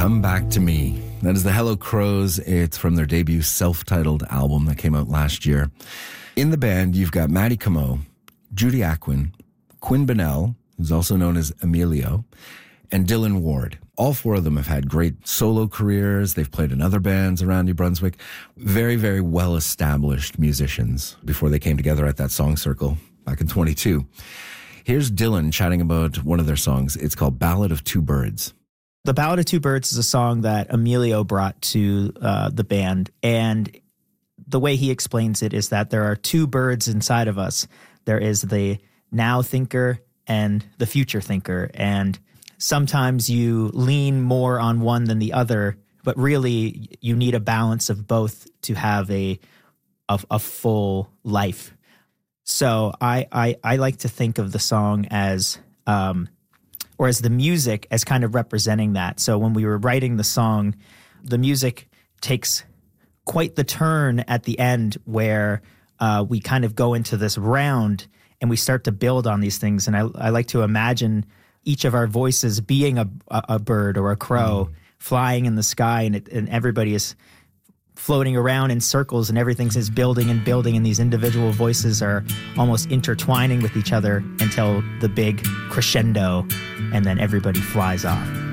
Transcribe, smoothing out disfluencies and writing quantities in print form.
Come Back to Me. That is the Hello Crows. It's from their debut self-titled album that came out last year. In the band, you've got Maddie Comeau, Judy Aquin, Quinn Bonnell, who's also known as Emilio, and Dylan Ward. All four of them have had great solo careers. They've played in other bands around New Brunswick. Very, very well-established musicians before they came together at that song circle back in 22. Here's Dylan chatting about one of their songs. It's called Ballad of Two Birds. The Ballad of Two Birds is a song that Emilio brought to the band. And the way he explains it is that there are two birds inside of us. There is the now thinker and the future thinker. And sometimes you lean more on one than the other, but really you need a balance of both to have a full life. So I like to think of the song as, or as the music as kind of representing that. So when we were writing the song, the music takes quite the turn at the end where we kind of go into this round and we start to build on these things. And I like to imagine each of our voices being a bird or a crow flying in the sky, and everybody is floating around in circles, and everything's is building and building, and these individual voices are almost intertwining with each other until the big crescendo, and then everybody flies off.